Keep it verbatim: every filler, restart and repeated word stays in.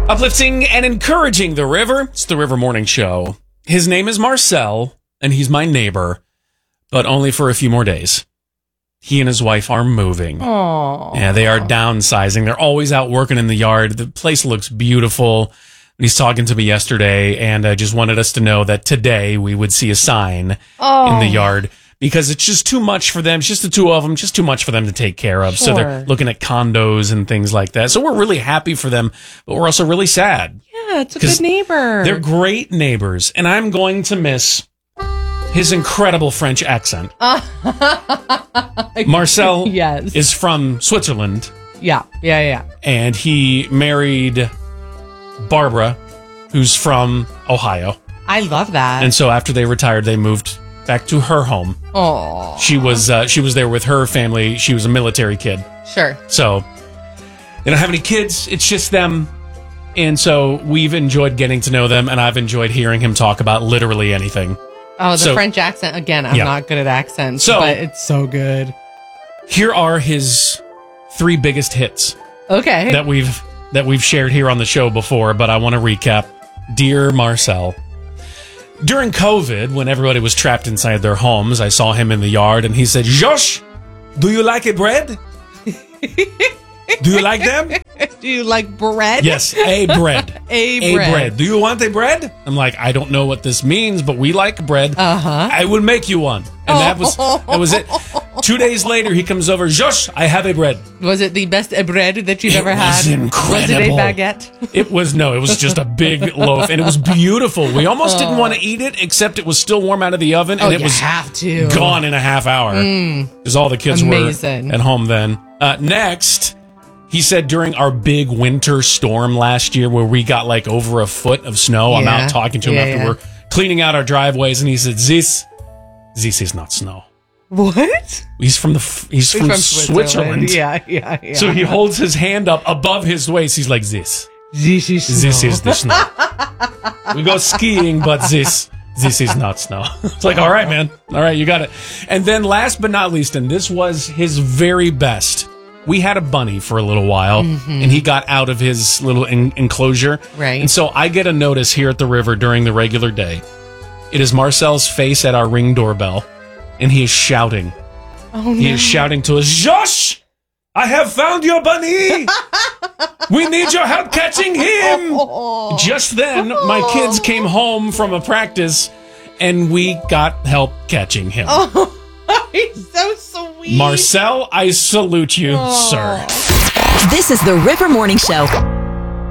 Uplifting and encouraging the river. It's the River Morning Show. His name is Marcel, and he's my neighbor, but only for a few more days. He and his wife are moving. Aww. Yeah, they are downsizing. They're always out working in the yard. The place looks beautiful. He's talking to me yesterday, and I just wanted us to know that today we would see a sign oh. in the yard because it's just too much for them. It's just the two of them, just too much for them to take care of. Sure. So they're looking at condos and things like that. So we're really happy for them, but we're also really sad. Yeah, it's a good neighbor. They're great neighbors, and I'm going to miss his incredible French accent. Marcel yes. is from Switzerland. Yeah, yeah, yeah. And he married Barbara, who's from Ohio. I love that. And so after they retired, they moved back to her home. Oh, she was uh, she was there with her family. She was a military kid. Sure. So they don't have any kids. It's just them. And so we've enjoyed getting to know them, and I've enjoyed hearing him talk about literally anything. Oh, the so, French accent. Again, I'm yeah. not good at accents, so, but it's so good. Here are his three biggest hits. Okay. That we've that we've shared here on the show before, but I want to recap. Dear Marcel, during COVID, when everybody was trapped inside their homes, I saw him in the yard, and he said, Josh, do you like a bread? Do you like them? Do you like bread? Yes, a bread. a, a bread. bread. Do you want a bread? I'm like, I don't know what this means, but we like bread. Uh-huh. I will make you one. And that was that was it. Two days later, he comes over. Josh, I have a bread. Was it the best bread that you've it ever was had? Incredible. Was it a baguette? It was no. It was just a big loaf, and it was beautiful. We almost oh. didn't want to eat it, except it was still warm out of the oven, and oh, it you was have to. gone in a half hour because mm. all the kids Amazing. were at home then. Uh, next. He said during our big winter storm last year where we got like over a foot of snow, yeah. I'm out talking to him yeah, after yeah. we're cleaning out our driveways, and he said, this, this is not snow. What? He's from the he's, he's from, from Switzerland. Switzerland. Yeah, yeah, yeah. So he holds his hand up above his waist. He's like, this. This is snow. This is the snow. We go skiing, but this, this is not snow. It's like, all right, man. All right, you got it. And then last but not least, and this was his very best, we had a bunny for a little while, mm-hmm. and he got out of his little en- enclosure. Right. And so I get a notice here at the river during the regular day. It is Marcel's face at our Ring doorbell, and he is shouting. Oh, no. He is shouting to us, Josh, I have found your bunny. We need your help catching him. Oh. Just then, my kids came home from a practice, and we got help catching him. Oh. He's so sweet. Marcel, I salute you, oh. sir. This is the River Morning Show.